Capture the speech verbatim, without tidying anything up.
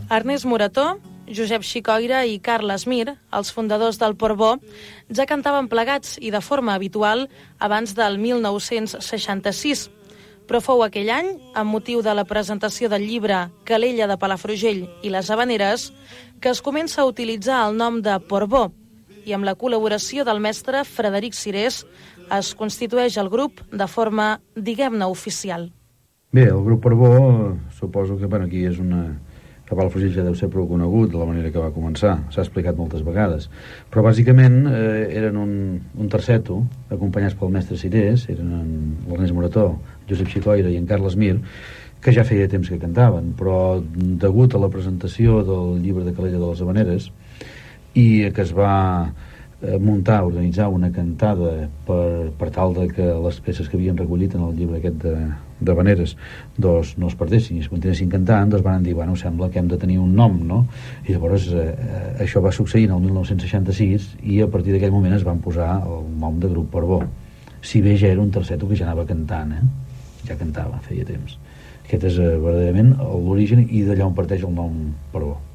Ernest Morató, Josep Xicoira i Carles Mir, els fundadors del Portbó, ja cantaven plegats i de forma habitual abans del mil nou-cents seixanta-sis, però fou aquell any, amb motiu de la presentació del llibre Calella de Palafrugell i les Havaneres, que es comença a utilitzar el nom de Portbó, i amb la col·laboració del mestre Frederic Cirés es constitueix el grup de forma, diguem-ne, oficial. Bé, el grup Portbó, suposo que bueno, aquí és una... que Palafrugell ja deu ser prou conegut de la manera que va començar, s'ha explicat moltes vegades, però bàsicament eh, eren un, un terceto acompanyats pel mestre Cirés, eren l'Ernest Morató, Josep Xicoira i en Carles Mir, que ja feia temps que cantaven, però degut a la presentació del llibre de Calella de les Havaneres i que es va eh, muntar, organitzar una cantada per, per tal de que les peces que havien recollit en el llibre aquest de de Havaneres doncs no es perdessin i es continuessin cantant, doncs van dir, bueno, sembla que hem de tenir un nom, no? I llavors eh, eh, això va succeir en el mil nou-cents seixanta-sis i a partir d'aquell moment es van posar el nom de grup Portbó, si bé ja era un terceto que ja anava cantant, eh? Ja cantava, feia temps. Aquest és eh, verdaderament l'origen i d'allà on parteix el nom Portbó.